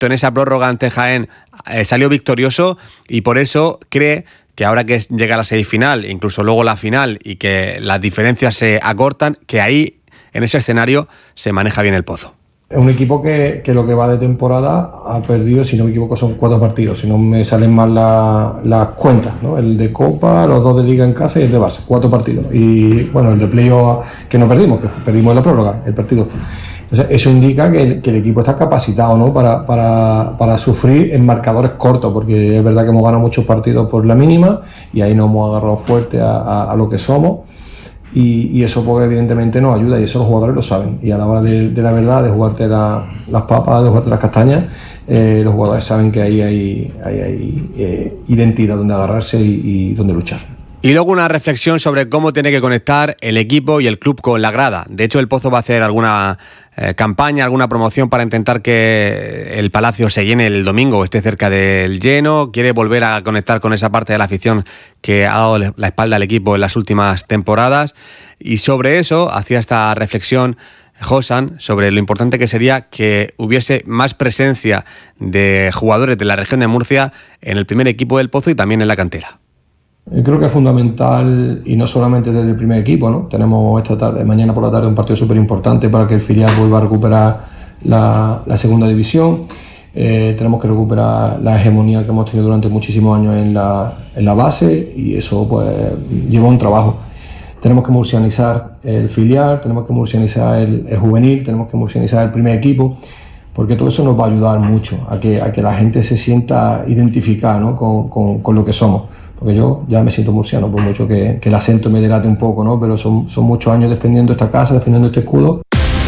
en esa prórroga ante Jaén salió victorioso y por eso cree que ahora que llega la semifinal, incluso luego la final y que las diferencias se acortan, que ahí, en ese escenario, se maneja bien el Pozo. Es un equipo que lo que va de temporada ha perdido, si no me equivoco, son 4 partidos, si no me salen mal las cuentas, ¿no? El de Copa, los 2 de Liga en casa y el de Barça, 4 partidos. Y bueno, el de Playoff que no perdimos, que perdimos en la prórroga, el partido. Entonces, eso indica que el equipo está capacitado, ¿no? para sufrir en marcadores cortos, porque es verdad que hemos ganado muchos partidos por la mínima y ahí nos hemos agarrado fuerte a lo que somos. Y eso pues evidentemente nos ayuda y eso los jugadores lo saben y a la hora de la verdad, de jugarte las papas, de jugarte las castañas, los jugadores saben que ahí hay identidad donde agarrarse y donde luchar. Y luego una reflexión sobre cómo tiene que conectar el equipo y el club con la grada. De hecho, el Pozo va a hacer alguna campaña, alguna promoción para intentar que el Palacio se llene el domingo, esté cerca del lleno. Quiere volver a conectar con esa parte de la afición que ha dado la espalda al equipo en las últimas temporadas. Y sobre eso hacía esta reflexión Josan sobre lo importante que sería que hubiese más presencia de jugadores de la región de Murcia en el primer equipo del Pozo y también en la cantera. Creo que es fundamental y no solamente desde el primer equipo, ¿no? Tenemos mañana por la tarde un partido súper importante para que el filial vuelva a recuperar la segunda división. Tenemos que recuperar la hegemonía que hemos tenido durante muchísimos años en la base y eso pues lleva un trabajo. Tenemos que murcianizar el filial, tenemos que murcianizar el juvenil, tenemos que murcianizar el primer equipo, porque todo eso nos va a ayudar mucho a que la gente se sienta identificada, ¿no? con lo que somos. Porque yo ya me siento murciano, por mucho que el acento me delate un poco, ¿no? Pero son muchos años defendiendo esta casa, defendiendo este escudo.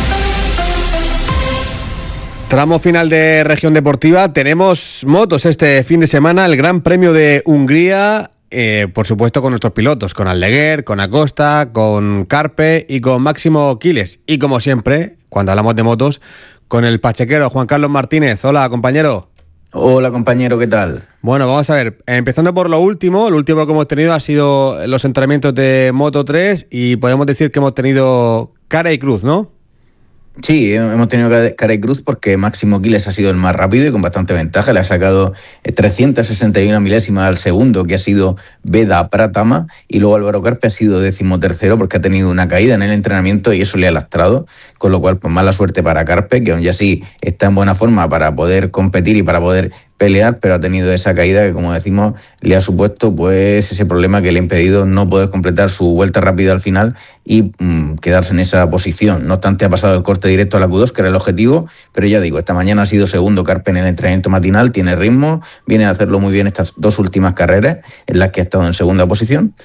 Tramo final de Región Deportiva. Tenemos motos este fin de semana, el Gran Premio de Hungría, por supuesto con nuestros pilotos, con Aldeguer, con Acosta, con Carpe y con Máximo Quiles. Y como siempre, cuando hablamos de motos, con el pachequero Juan Carlos Martínez. Hola, compañero. Hola, compañero, ¿qué tal? Bueno, vamos a ver, empezando por lo último que hemos tenido ha sido los entrenamientos de Moto 3 y podemos decir que hemos tenido cara y cruz, ¿no? Sí, hemos tenido cara y cruz porque Máximo Quiles ha sido el más rápido y con bastante ventaja. Le ha sacado 361 milésimas al segundo, que ha sido Veda Pratama, y luego Álvaro Carpe ha sido 13º porque ha tenido una caída en el entrenamiento y eso le ha lastrado, con lo cual pues mala suerte para Carpe, que aún ya sí está en buena forma para poder competir y para poder pelear, pero ha tenido esa caída que, como decimos, le ha supuesto pues ese problema que le ha impedido no poder completar su vuelta rápida al final y quedarse en esa posición. No obstante, ha pasado el corte directo a la Q2, que era el objetivo, pero ya digo, esta mañana ha sido segundo Carpe en el entrenamiento matinal, tiene ritmo, viene a hacerlo muy bien estas 2 últimas carreras en las que ha estado en segunda posición.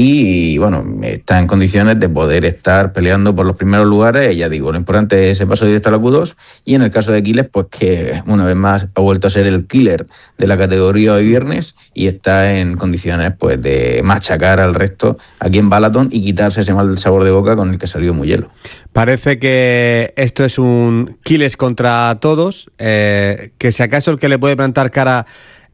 Y bueno, está en condiciones de poder estar peleando por los primeros lugares. Ya digo, lo importante es ese paso directo a la Q2. Y en el caso de Quiles, pues que una vez más ha vuelto a ser el killer de la categoría hoy viernes y está en condiciones pues de machacar al resto aquí en Balaton y quitarse ese mal sabor de boca con el que salió Mugello. Parece que esto es un Quiles contra todos, que si acaso el que le puede plantar cara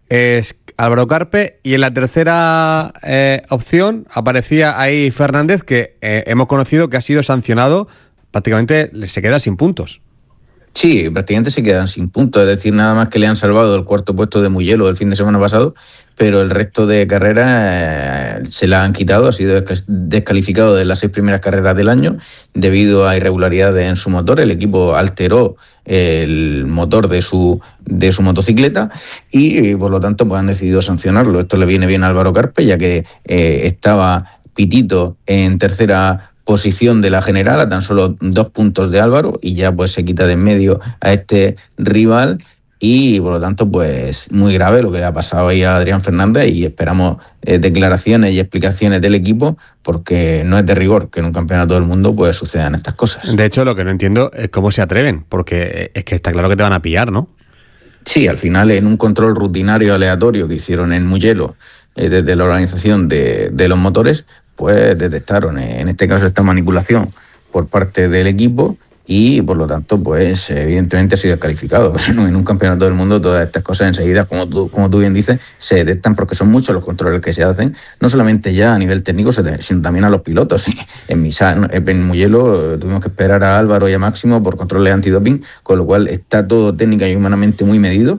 es Álvaro Carpe, y en la tercera opción aparecía ahí Fernández, que hemos conocido que ha sido sancionado, prácticamente se queda sin puntos. Sí, prácticamente se quedan sin puntos, es decir, nada más que le han salvado el cuarto puesto de Mugello del fin de semana pasado, pero el resto de carreras se la han quitado, ha sido descalificado de las 6 primeras carreras del año debido a irregularidades en su motor. El equipo alteró el motor de su motocicleta y por lo tanto pues han decidido sancionarlo. Esto le viene bien a Álvaro Carpe, ya que estaba pitito en tercera posición de la general a tan solo 2 puntos de Álvaro y ya pues se quita de en medio a este rival. Y por lo tanto, pues muy grave lo que le ha pasado ahí a Adrián Fernández y esperamos declaraciones y explicaciones del equipo porque no es de rigor que en un campeonato del mundo pues sucedan estas cosas. De hecho, lo que no entiendo es cómo se atreven, porque es que está claro que te van a pillar, ¿no? Sí, al final en un control rutinario aleatorio que hicieron en Mugello desde la organización de los motores, pues detectaron en este caso esta manipulación por parte del equipo y por lo tanto, pues evidentemente ha sido descalificado. Pero en un campeonato del mundo todas estas cosas enseguida, como tú bien dices, se detectan porque son muchos los controles que se hacen, no solamente ya a nivel técnico, sino también a los pilotos. En Mugello tuvimos que esperar a Álvaro y a Máximo por controles antidoping, con lo cual está todo técnica y humanamente muy medido